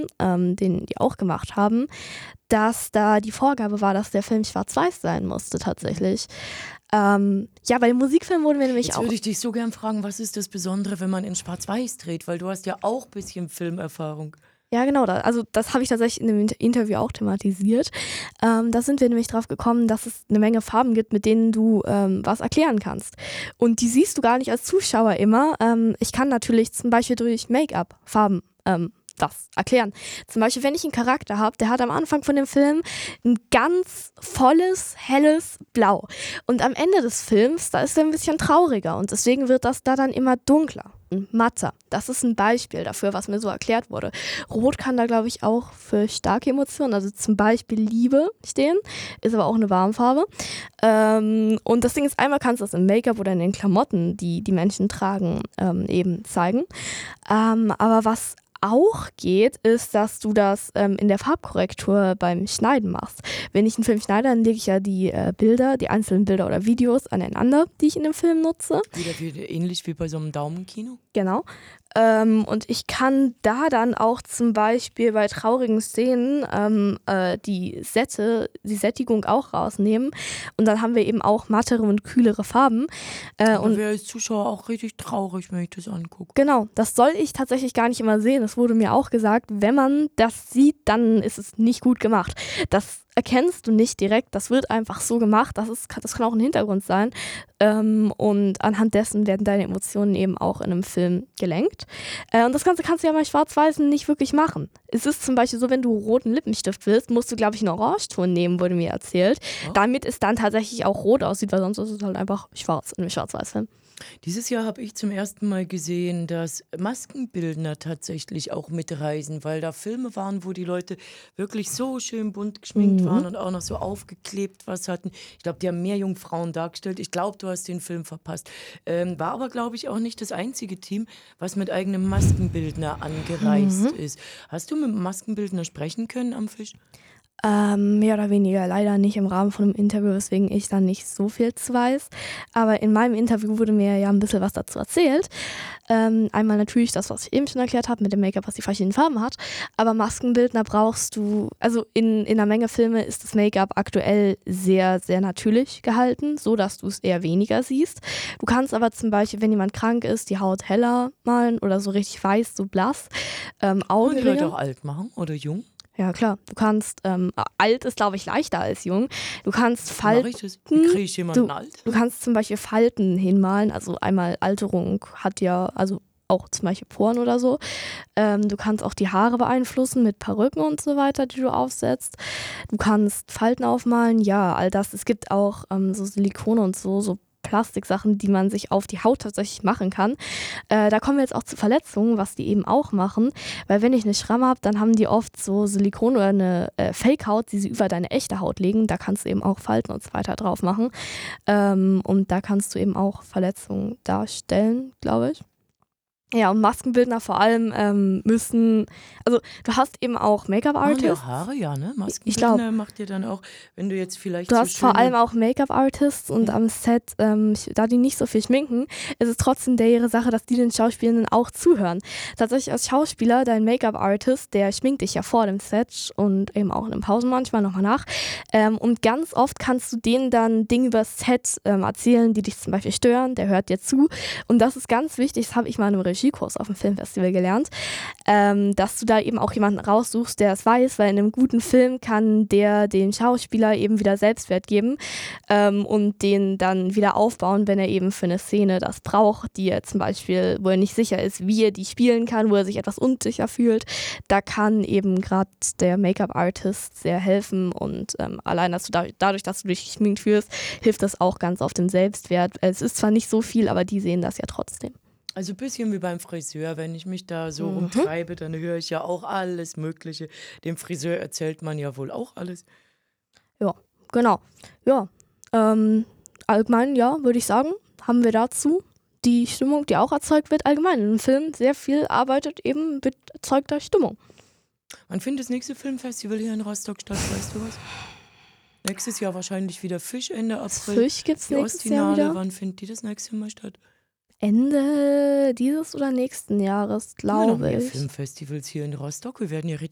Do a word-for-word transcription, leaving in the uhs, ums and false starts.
ähm, den die auch gemacht haben, dass da die Vorgabe war, dass der Film schwarz-weiß sein musste tatsächlich. Ähm, ja, bei den Musikfilmen wurde mir nämlich Jetzt auch... würde ich dich so gern fragen, was ist das Besondere, wenn man in Schwarz-Weiß dreht? Weil du hast ja auch ein bisschen Filmerfahrung. Ja, genau. Da, also das habe ich tatsächlich in dem Inter- Interview auch thematisiert. Ähm, da sind wir nämlich drauf gekommen, dass es eine Menge Farben gibt, mit denen du ähm, was erklären kannst. Und die siehst du gar nicht als Zuschauer immer. Ähm, ich kann natürlich zum Beispiel durch Make-up Farben ähm, das erklären. Zum Beispiel, wenn ich einen Charakter habe, der hat am Anfang von dem Film ein ganz volles, helles Blau. Und am Ende des Films, da ist er ein bisschen trauriger. Und deswegen wird das da dann immer dunkler und matter. Das ist ein Beispiel dafür, was mir so erklärt wurde. Rot kann da, glaube ich, auch für starke Emotionen, also zum Beispiel Liebe stehen, ist aber auch eine Warnfarbe. Ähm, und das Ding ist, einmal kannst du das im Make-up oder in den Klamotten, die die Menschen tragen, ähm, eben zeigen. Ähm, aber was auch geht, ist, dass du das ähm, in der Farbkorrektur beim Schneiden machst. Wenn ich einen Film schneide, dann lege ich ja die äh, Bilder, die einzelnen Bilder oder Videos aneinander, die ich in dem Film nutze. Wieder, wieder ähnlich wie bei so einem Daumenkino. Genau. Ähm, und ich kann da dann auch zum Beispiel bei traurigen Szenen ähm, äh, die Sätze, die Sättigung auch rausnehmen. Und dann haben wir eben auch mattere und kühlere Farben. Äh, Aber und wäre als Zuschauer auch richtig traurig, wenn ich das angucke. genau, das soll ich tatsächlich gar nicht immer sehen. Das wurde mir auch gesagt, wenn man das sieht, dann ist es nicht gut gemacht. Das erkennst du nicht direkt, das wird einfach so gemacht, das, ist, das kann auch ein Hintergrund sein. Ähm, und anhand dessen werden deine Emotionen eben auch in einem Film gelenkt. Äh, und das Ganze kannst du ja bei Schwarz-Weißen nicht wirklich machen. Es ist zum Beispiel so, wenn du roten Lippenstift willst, musst du, glaube ich, einen Orangeton nehmen, wurde mir erzählt. Oh. Damit es dann tatsächlich auch rot aussieht, weil sonst ist es halt einfach schwarz in einem Schwarz-Weiß-Film. Dieses Jahr habe ich zum ersten Mal gesehen, dass Maskenbildner tatsächlich auch mitreisen, weil da Filme waren, wo die Leute wirklich so schön bunt geschminkt Mhm. waren und auch noch so aufgeklebt was hatten. Ich glaube, die haben mehr Jungfrauen dargestellt. Ich glaube, du hast den Film verpasst. Ähm, war aber, glaube ich, auch nicht das einzige Team, was mit eigenem Maskenbildner angereist Mhm. ist. Hast du mit einem Maskenbildner sprechen können am Fisch? Ähm, mehr oder weniger leider nicht im Rahmen von einem Interview, weswegen ich da nicht so viel zu weiß. Aber in meinem Interview wurde mir ja ein bisschen was dazu erzählt. Ähm, einmal natürlich das, was ich eben schon erklärt habe, mit dem Make-up, was die verschiedenen Farben hat. Aber Maskenbildner brauchst du, also in, in einer Menge Filme ist das Make-up aktuell sehr, sehr natürlich gehalten, so dass du es eher weniger siehst. Du kannst aber zum Beispiel, wenn jemand krank ist, die Haut heller malen oder so richtig weiß, so blass. Ähm, Kann man die Leute Augenringe. auch alt machen oder jung? Ja, klar. Du kannst, ähm, alt ist, glaube ich, leichter als jung. Du kannst Wie mache ich Falten, das? Wie kriege ich jemanden du, alt? du kannst zum Beispiel Falten hinmalen. Also einmal Alterung hat ja, also auch zum Beispiel Poren oder so. Ähm, du kannst auch die Haare beeinflussen mit Perücken und so weiter, die du aufsetzt. Du kannst Falten aufmalen, ja, all das. Es gibt auch ähm, so Silikone und so, so Plastiksachen, die man sich auf die Haut tatsächlich machen kann. Äh, da kommen wir jetzt auch zu Verletzungen, was die eben auch machen. Weil wenn ich eine Schramme habe, dann haben die oft so Silikon oder eine äh, Fake-Haut, die sie über deine echte Haut legen. Da kannst du eben auch Falten und so weiter drauf machen. Ähm, und da kannst du eben auch Verletzungen darstellen, glaube ich. Ja, und Maskenbildner vor allem ähm, müssen, also du hast eben auch Machen die Make-up-Artists. auch Haare? Ja, ne? Ich glaube, Maskenbildner macht ihr dann auch, wenn du jetzt vielleicht du so hast vor allem schöne... auch Make-up-Artists und Hm? am Set, ähm, sch- da die nicht so viel schminken, ist es trotzdem der ihre Sache, dass die den Schauspielenden auch zuhören. Tatsächlich als Schauspieler, dein Make-up-Artist, der schminkt dich ja vor dem Set und eben auch in den Pausen manchmal nochmal nach. Ähm, und ganz oft kannst du denen dann Dinge über das Set ähm, erzählen, die dich zum Beispiel stören, der hört dir zu. Und das ist ganz wichtig, das habe ich mal in einem Regiekurs auf dem Filmfestival gelernt, ähm, dass du da eben auch jemanden raussuchst, der es weiß, weil in einem guten Film kann der den Schauspieler eben wieder Selbstwert geben ähm, und den dann wieder aufbauen, wenn er eben für eine Szene das braucht, die er zum Beispiel, wo er nicht sicher ist, wie er die spielen kann, wo er sich etwas unsicher fühlt. Da kann eben gerade der Make-up-Artist sehr helfen und ähm, allein, dass du da, dadurch, dass du dich geschminkt fühlst, hilft das auch ganz auf den Selbstwert. Es ist zwar nicht so viel, aber die sehen das ja trotzdem. Also ein bisschen wie beim Friseur, wenn ich mich da so Mhm. rumtreibe, dann höre ich ja auch alles Mögliche. Dem Friseur erzählt man ja wohl auch alles. Ja, genau. Ja, ähm, allgemein, ja, würde ich sagen, haben wir dazu die Stimmung, die auch erzeugt wird, allgemein in einem Film sehr viel arbeitet eben mit erzeugter Stimmung. Wann findet das nächste Filmfestival hier in Rostock statt, weißt du was? Nächstes Jahr wahrscheinlich wieder Fisch Ende April. Fisch gibt's Die nächstes Jahr Ostinale, wieder. wann findet die das nächste Mal statt? Ende dieses oder nächsten Jahres, Immer noch glaube mehr ich. Filmfestivals hier in Rostock. Wir werden ja richtig